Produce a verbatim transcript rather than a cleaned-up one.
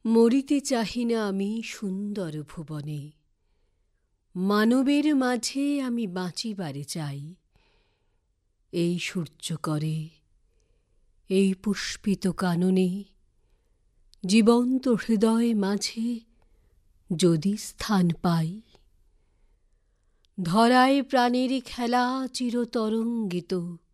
মরিতে চাহি না আমি সুন্দর ভুবনে, মানবের মাঝে আমি বাঁচিবারে চাই। এই সূর্যকরে, এই পুষ্পিত কাননে, জীবন্ত হৃদয় মাঝে যদি স্থান পাই। ধরায় প্রাণের খেলা চিরতরঙ্গিত,